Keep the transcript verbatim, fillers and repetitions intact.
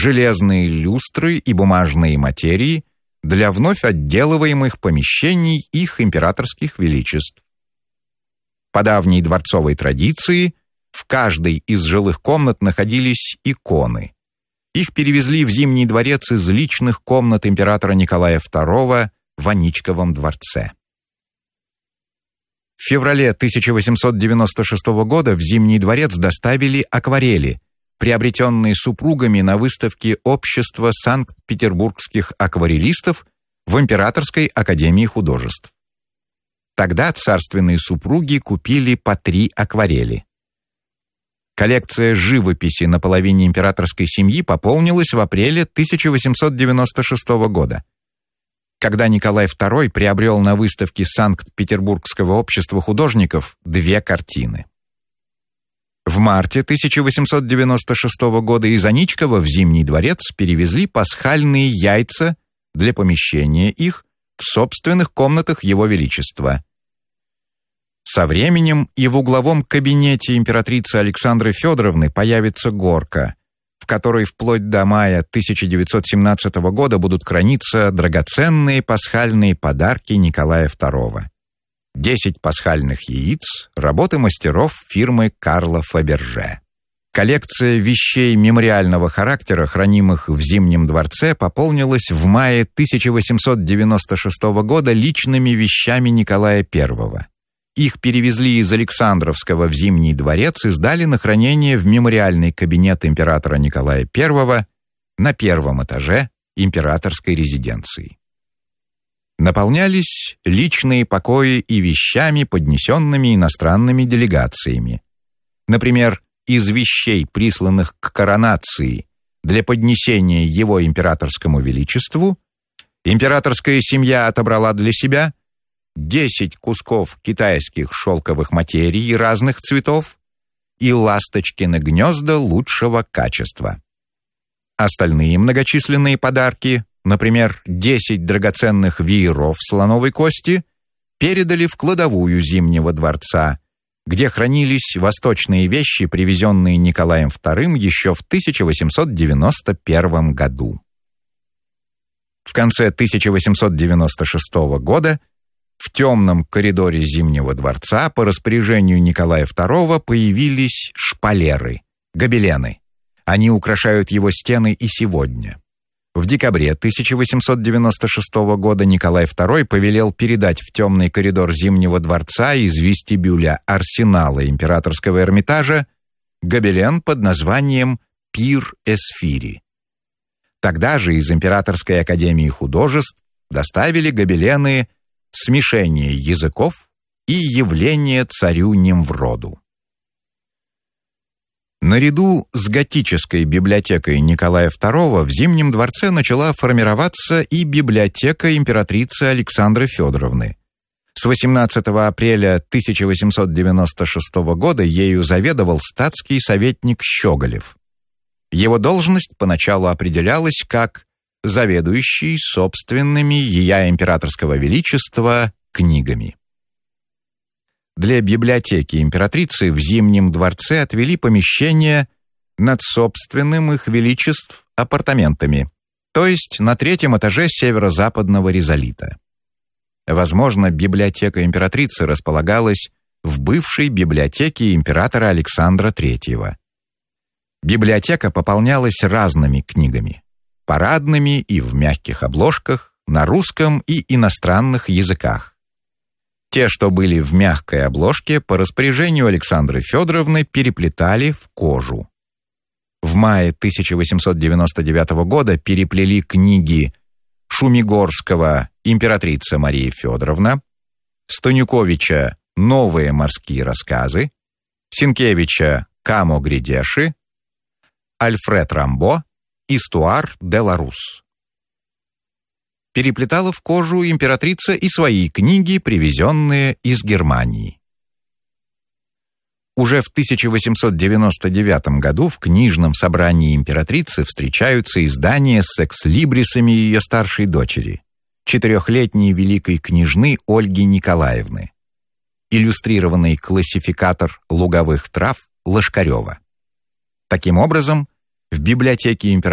железные люстры и бумажные материи для вновь отделываемых помещений их императорских величеств. По давней дворцовой традиции, в каждой из жилых комнат находились иконы. Их перевезли в Зимний дворец из личных комнат императора Николая второго в Аничковом дворце. В феврале тысяча восемьсот девяносто шестого года в Зимний дворец доставили акварели, приобретенные супругами на выставке Общества санкт-петербургских акварелистов в Императорской академии художеств. Тогда царственные супруги купили по три акварели. Коллекция живописи на половине императорской семьи пополнилась в апреле тысяча восемьсот девяносто шестого года, когда Николай второй приобрел на выставке Санкт-Петербургского общества художников две картины. В марте тысяча восемьсот девяносто шестого года из Аничкова в Зимний дворец перевезли пасхальные яйца для помещения их в собственных комнатах Его Величества. Со временем и в угловом кабинете императрицы Александры Федоровны появится горка, в которой вплоть до мая тысяча девятьсот семнадцатого года будут храниться драгоценные пасхальные подарки Николая второго. Десять пасхальных яиц, работы мастеров фирмы Карла Фаберже. Коллекция вещей мемориального характера, хранимых в Зимнем дворце, пополнилась в мае тысяча восемьсот девяносто шестого года личными вещами Николая первого. Их перевезли из Александровского в Зимний дворец и сдали на хранение в мемориальный кабинет императора Николая первого на первом этаже императорской резиденции. Наполнялись личные покои и вещами, поднесенными иностранными делегациями. Например, из вещей, присланных к коронации для поднесения его императорскому величеству, императорская семья отобрала для себя десять кусков китайских шелковых материй разных цветов и ласточкины гнезда лучшего качества. Остальные многочисленные подарки, например, десять драгоценных вееров слоновой кости, передали в кладовую Зимнего дворца, где хранились восточные вещи, привезенные Николаем вторым еще в тысяча восемьсот девяносто первом году. В конце тысяча восемьсот девяносто шестого года в темном коридоре Зимнего дворца по распоряжению Николая второго появились шпалеры, гобелены. Они украшают его стены и сегодня. В декабре тысяча восемьсот девяносто шестого года Николай второй повелел передать в темный коридор Зимнего дворца из вестибюля арсенала императорского Эрмитажа гобелен под названием «Пир Эсфири». Тогда же из Императорской академии художеств доставили гобелены «Смешение языков» и «Явление царю Немвроду». Наряду с готической библиотекой Николая второго в Зимнем дворце начала формироваться и библиотека императрицы Александры Федоровны. С восемнадцатого апреля тысяча восемьсот девяносто шестого года ею заведовал статский советник Щеголев. Его должность поначалу определялась как заведующий собственными ея императорского величества книгами. Для библиотеки императрицы в Зимнем дворце отвели помещение над собственным их величеств апартаментами, то есть на третьем этаже северо-западного ризолита. Возможно, библиотека императрицы располагалась в бывшей библиотеке императора Александра третьего. Библиотека пополнялась разными книгами, парадными и в мягких обложках, на русском и иностранных языках. Те, что были в мягкой обложке, по распоряжению Александры Федоровны переплетали в кожу. В мае тысяча восемьсот девяносто девятого года переплели книги Шумигорского «Императрица Мария Федоровна», Станюковича «Новые морские рассказы», Сенкевича «Камо Гридеши», Альфред Рамбо «Истуар де ла Рус». Переплетала в кожу императрица и свои книги, привезенные из Германии. Уже в тысяча восемьсот девяносто девятом году в книжном собрании императрицы встречаются издания с экслибрисами ее старшей дочери, четырехлетней великой княжны Ольги Николаевны, иллюстрированный классификатор луговых трав Лошкарева. Таким образом, в библиотеке императрицы